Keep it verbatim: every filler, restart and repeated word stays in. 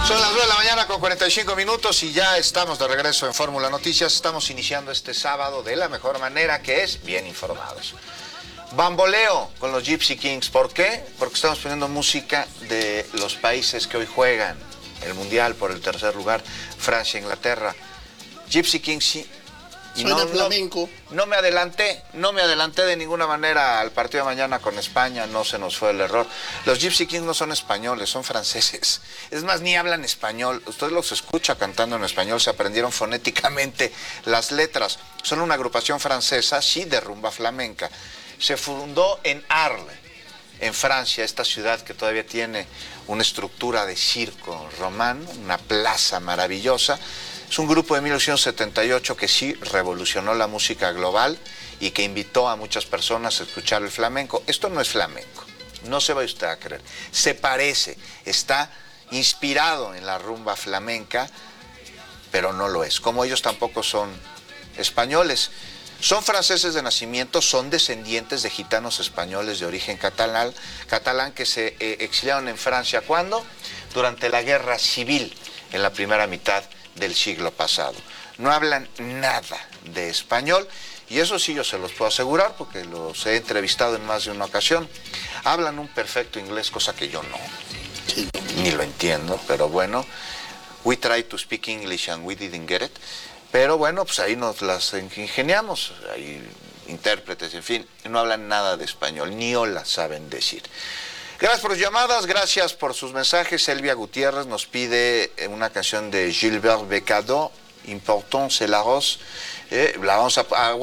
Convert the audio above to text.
Son las nueve de la mañana con cuarenta y cinco minutos y ya estamos de regreso en Fórmula Noticias. Estamos iniciando este sábado de la mejor manera, que es bien informados. Bamboleo con los Gypsy Kings. ¿Por qué? Porque estamos poniendo música de los países que hoy juegan el Mundial por el tercer lugar, Francia e Inglaterra. Gypsy Kings, sí. Y Suena no, flamenco. No, no me adelanté, no me adelanté de ninguna manera al partido de mañana con España, no se nos fue el error. Los Gypsy Kings no son españoles, son franceses. Es más, ni hablan español. Usted los escucha cantando en español, se aprendieron fonéticamente las letras. Son una agrupación francesa, sí, de rumba flamenca. Se fundó en Arles, en Francia, esta ciudad que todavía tiene una estructura de circo romano, una plaza maravillosa. Es un grupo de mil novecientos setenta y ocho que sí revolucionó la música global y que invitó a muchas personas a escuchar el flamenco. Esto no es flamenco, no se va usted a creer. Se parece, está inspirado en la rumba flamenca, pero no lo es. Como ellos tampoco son españoles. Son franceses de nacimiento, son descendientes de gitanos españoles de origen catalán, catalán que se eh, exiliaron en Francia. ¿Cuándo? Durante la Guerra Civil, en la primera mitad del siglo pasado. No hablan nada de español, y eso sí yo se los puedo asegurar porque los he entrevistado en más de una ocasión. Hablan un perfecto inglés, cosa que yo no, Sí. ni lo entiendo, pero bueno, we tried to speak English and we didn't get it, pero bueno, pues ahí nos las ingeniamos, hay intérpretes, en fin, no hablan nada de español, ni hola saben decir. Gracias por sus llamadas, gracias por sus mensajes. Elvia Gutiérrez nos pide una canción de Gilbert Bécaud, Important c'est la rose. Eh, la vamos a, a